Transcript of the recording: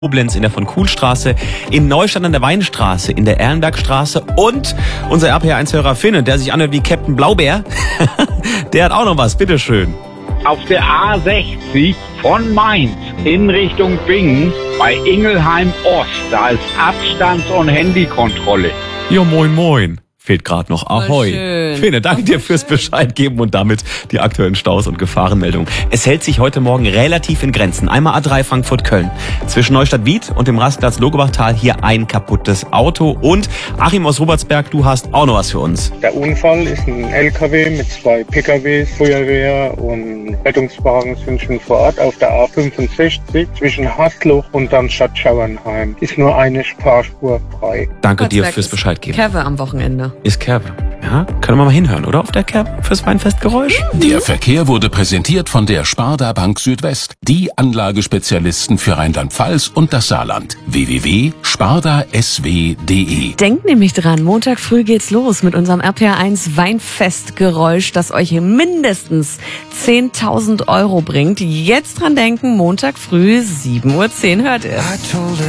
Koblenz in der von Kuhlstraße, in Neustadt an der Weinstraße, in der Erlenbergstraße und unser RPR1-Hörer Finne, der sich anhört wie Captain Blaubeer, der hat auch noch was, bitteschön. Auf der A60 von Mainz in Richtung Bingen bei Ingelheim Ost, da ist Abstands- und Handykontrolle. Ja, moin moin. Fehlt gerade noch. Ahoi. Finne, danke dir fürs Bescheid geben und damit die aktuellen Staus und Gefahrenmeldungen. Es hält sich heute Morgen relativ in Grenzen. Einmal A3 Frankfurt-Köln. Zwischen Neustadt-Wied und dem Rastplatz Logebachtal hier ein kaputtes Auto. Und Achim aus Robertsberg, du hast auch noch was für uns. Der Unfall ist ein LKW mit 2 PKWs. Feuerwehr und Rettungswagen sind schon vor Ort auf der A65 zwischen Hasloch und dann Stadt Schauernheim. Ist nur eine Fahrspur frei. Danke dir fürs Bescheid geben. Kerwe am Wochenende. Ist Kerwe. Ja, können wir mal hinhören, oder? Auf der Kerwe fürs Weinfestgeräusch. Der Verkehr wurde präsentiert von der Sparda Bank Südwest. Die Anlagespezialisten für Rheinland-Pfalz und das Saarland. www.spardasw.de. Denkt nämlich dran, Montag früh geht's los mit unserem RPR1 Weinfestgeräusch, das euch mindestens 10.000 € bringt. Jetzt dran denken, Montag früh 7:10 Uhr hört ihr.